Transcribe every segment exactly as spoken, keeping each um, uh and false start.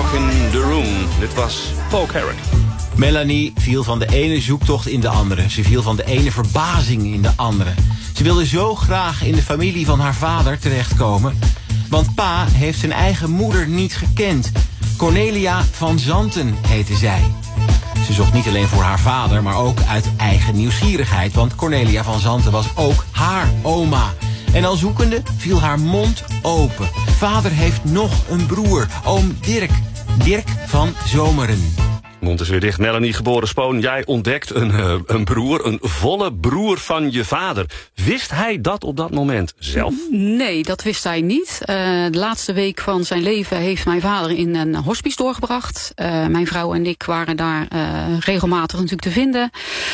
Walk in the Room. Dit was Paul Carrack. Melanie viel van de ene zoektocht in de andere. Ze viel van de ene verbazing in de andere. Ze wilde zo graag in de familie van haar vader terechtkomen. Want pa heeft zijn eigen moeder niet gekend. Cornelia van Zanten heette zij. Ze zocht niet alleen voor haar vader, maar ook uit eigen nieuwsgierigheid. Want Cornelia van Zanten was ook haar oma. En al zoekende viel haar mond open. Vader heeft nog een broer, oom Dirk. Dirk van Zomeren. Mond is weer dicht. Melanie, geboren Spoon. Jij ontdekt een, uh, een broer, een volle broer van je vader. Wist hij dat op dat moment zelf? Nee, dat wist hij niet. Uh, de laatste week van zijn leven heeft mijn vader in een hospice doorgebracht. Uh, mijn vrouw en ik waren daar uh, regelmatig natuurlijk te vinden.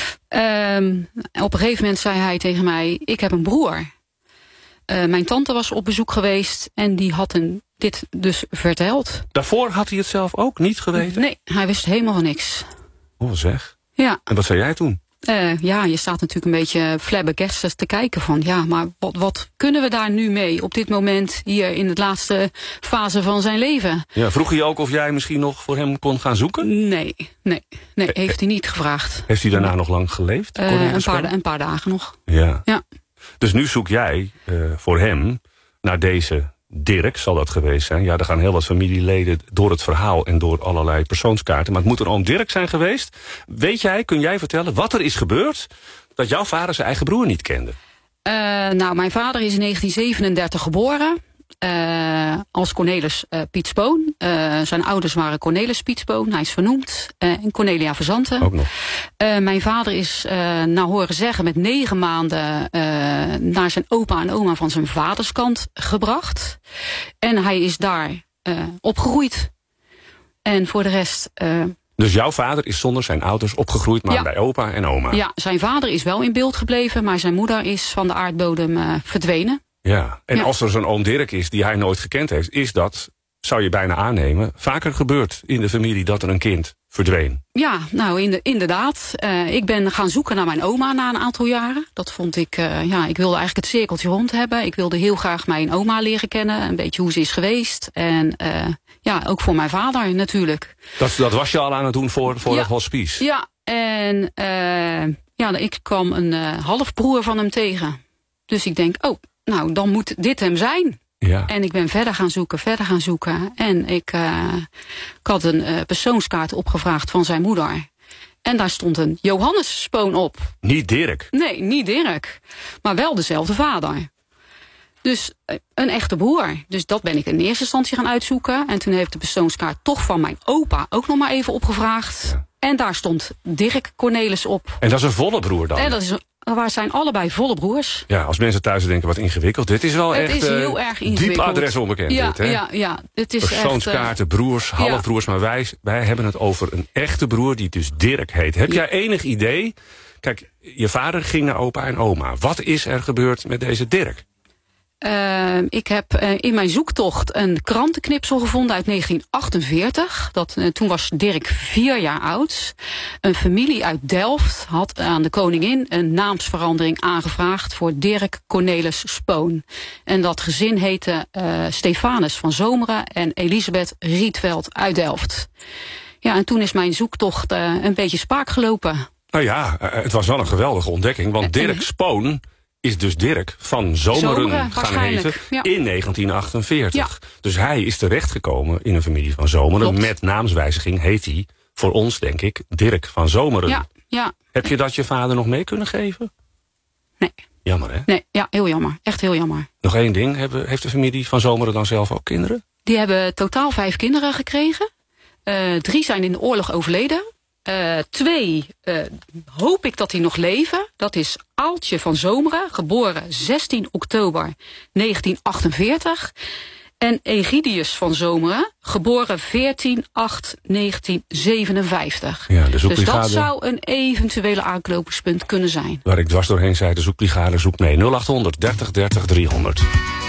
Uh, op een gegeven moment zei hij tegen mij, ik heb een broer. Uh, mijn tante was op bezoek geweest en die had een, dit dus verteld. Daarvoor had hij het zelf ook niet geweten? Nee, hij wist helemaal niks. Oh, zeg. Ja. En wat zei jij toen? Uh, ja, je staat natuurlijk een beetje flabbergasted te kijken van, ja, maar wat, wat kunnen we daar nu mee op dit moment hier in de laatste fase van zijn leven? Ja, vroeg hij ook of jij misschien nog voor hem kon gaan zoeken? Nee, nee, nee, heeft hij niet gevraagd. Heeft hij daarna ja. nog lang geleefd? Uh, een, paar, een paar dagen nog. Ja. Ja. Dus nu zoek jij uh, voor hem naar deze Dirk, zal dat geweest zijn. Ja, er gaan heel wat familieleden door het verhaal en door allerlei persoonskaarten. Maar het moet een oom Dirk zijn geweest. Weet jij, kun jij vertellen wat er is gebeurd dat jouw vader zijn eigen broer niet kende? Uh, nou, mijn vader is in negentien zevenendertig geboren. Uh, als Cornelis uh, Piet Spoon. Uh, zijn ouders waren Cornelis Piet Spoon. Hij is vernoemd. Uh, en Cornelia van Zanten. Ook nog. Uh, mijn vader is, uh, naar horen zeggen, met negen maanden uh, naar zijn opa en oma van zijn vaderskant gebracht. En hij is daar uh, opgegroeid. En voor de rest... Uh, Dus jouw vader is zonder zijn ouders opgegroeid, maar ja. bij opa en oma? Ja, zijn vader is wel in beeld gebleven, maar zijn moeder is van de aardbodem uh, verdwenen. Ja, en ja. als er zo'n oom Dirk is die hij nooit gekend heeft, is dat, zou je bijna aannemen, vaker gebeurd in de familie dat er een kind verdween? Ja, nou in de, inderdaad. Uh, ik ben gaan zoeken naar mijn oma na een aantal jaren. Dat vond ik, uh, ja, ik wilde eigenlijk het cirkeltje rond hebben. Ik wilde heel graag mijn oma leren kennen, een beetje hoe ze is geweest. En uh, ja, ook voor mijn vader natuurlijk. Dat, dat was je al aan het doen voor, voor ja. het hospice? Ja, en uh, ja, ik kwam een uh, halfbroer van hem tegen. Dus ik denk, oh, nou, dan moet dit hem zijn. Ja. En ik ben verder gaan zoeken, verder gaan zoeken. En ik, uh, ik had een uh, persoonskaart opgevraagd van zijn moeder. En daar stond een Johannes Spoon op. Niet Dirk? Nee, niet Dirk. Maar wel dezelfde vader. Dus uh, een echte broer. Dus dat ben ik in eerste instantie gaan uitzoeken. En toen heeft de persoonskaart toch van mijn opa ook nog maar even opgevraagd. Ja. En daar stond Dirk Cornelis op. En dat is een volle broer dan? En dat is een Waar zijn allebei volle broers. Ja, als mensen thuis denken wat ingewikkeld. Dit is wel het echt is heel uh, erg ingewikkeld. Diep adres onbekend. Ja, dit, hè? ja, ja. Het is persoonskaarten, echt, uh, broers, halfbroers. Ja. Maar wij, wij hebben het over een echte broer die dus Dirk heet. Heb ja. jij enig idee? Kijk, je vader ging naar opa en oma. Wat is er gebeurd met deze Dirk? Uh, ik heb uh, in mijn zoektocht een krantenknipsel gevonden uit negentien achtenveertig. Dat, uh, toen was Dirk vier jaar oud. Een familie uit Delft had aan de koningin een naamsverandering aangevraagd voor Dirk Cornelis Spoon. En dat gezin heette uh, Stefanus van Zomeren en Elisabeth Rietveld uit Delft. Ja, en toen is mijn zoektocht uh, een beetje spaak gelopen. Nou ja, uh, het was wel een geweldige ontdekking, want Dirk Spoon is dus Dirk van Zomeren, Zomeren gaan heten ja. in negentien achtenveertig. Ja. Dus hij is terechtgekomen in een familie van Zomeren. Klopt. Met naamswijziging heet hij, voor ons denk ik, Dirk van Zomeren. Ja, ja. Heb je dat je vader nog mee kunnen geven? Nee. Jammer, hè? Nee, ja, heel jammer. Echt heel jammer. Nog één ding, hebben, heeft de familie van Zomeren dan zelf ook kinderen? Die hebben totaal vijf kinderen gekregen. Uh, drie zijn in de oorlog overleden. Uh, twee uh, hoop ik dat die nog leven. Dat is Aaltje van Zomeren, geboren zestien oktober negentien achtenveertig. En Egidius van Zomeren, geboren veertien acht negentien zevenenvijftig. Ja, de dus dat zou een eventuele aanknopingspunt kunnen zijn. Waar ik dwars doorheen zei, de zoekbrigade zoekt mee. nul achthonderd dertig dertig driehonderd.